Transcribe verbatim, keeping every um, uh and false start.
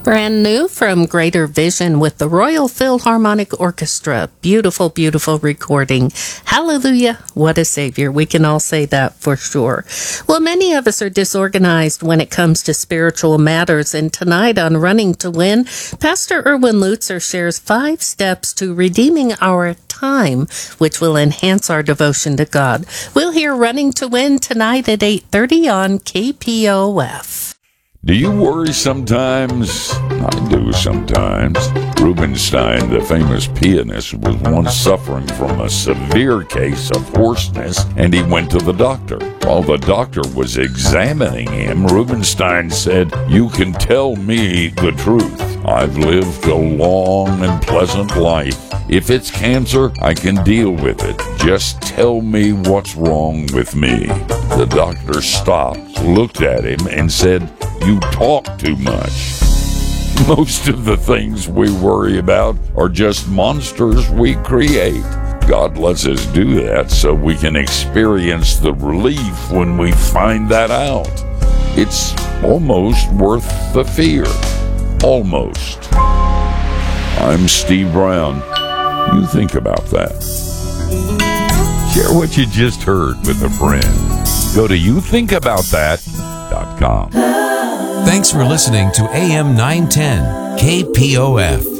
Brand new from Greater Vision with the Royal Philharmonic Orchestra. Beautiful, beautiful recording. Hallelujah, what a Savior. We can all say that for sure. Well, many of us are disorganized when it comes to spiritual matters, and tonight on Running to Win, Pastor Erwin Lutzer shares five steps to redeeming our time, which will enhance our devotion to God. We'll hear Running to Win tonight at eight thirty on K P O F. Do you worry sometimes? I do sometimes. Rubinstein, the famous pianist, was once suffering from a severe case of hoarseness, and he went to the doctor. While the doctor was examining him, Rubinstein said, "You can tell me the truth. I've lived a long and pleasant life. If it's cancer, I can deal with it. Just tell me what's wrong with me." The doctor stopped, looked at him, and said, "You talk too much." Most of the things we worry about are just monsters we create. God lets us do that so we can experience the relief when we find that out. It's almost worth the fear. Almost. I'm Steve Brown. You think about that. Share what you just heard with a friend. Go to you think about that dot com. Thanks for listening to A M nine ten K P O F.